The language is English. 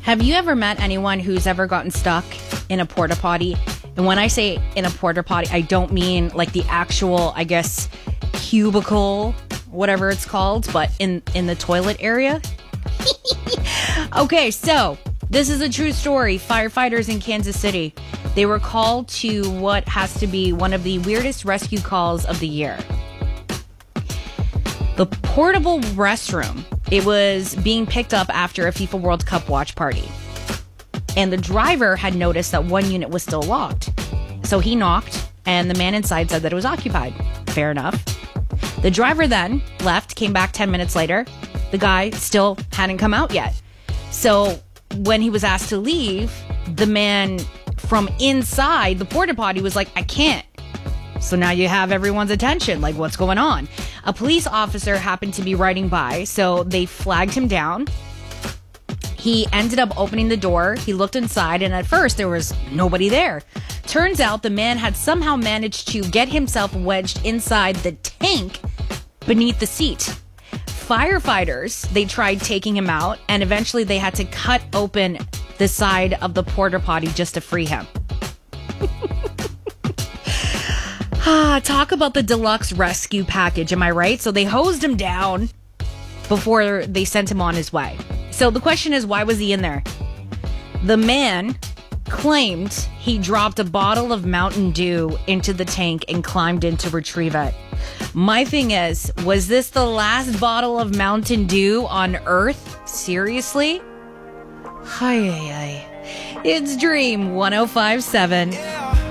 Have you ever met anyone who's ever gotten stuck in a porta potty? And when I say in a porta potty, I don't mean like the actual, I guess, cubicle, whatever it's called, but in the toilet area. Okay, so this is a true story. Firefighters in Kansas City, they were called to what has to be one of the weirdest rescue calls of the year. The portable restroom, it was being picked up after a FIFA World Cup watch party. And the driver had noticed that one unit was still locked. So he knocked, and the man inside said that it was occupied. Fair enough. The driver then left, came back 10 minutes later. The guy still hadn't come out yet. So when he was asked to leave, the man from inside the porta potty was like, I can't. So now you have everyone's attention. Like, what's going on? A police officer happened to be riding by, so they flagged him down. He ended up opening the door. He looked inside, and at first there was nobody there. Turns out the man had somehow managed to get himself wedged inside the tank beneath the seat. Firefighters, they tried taking him out, and eventually they had to cut open the side of the porta potty just to free him. Talk about the deluxe rescue package, am I right? So they hosed him down before they sent him on his way. So the question is, why was he in there? The man claimed he dropped a bottle of Mountain Dew into the tank and climbed in to retrieve it. My thing is, was this the last bottle of Mountain Dew on Earth? Seriously? Hi. It's Dream 105.7.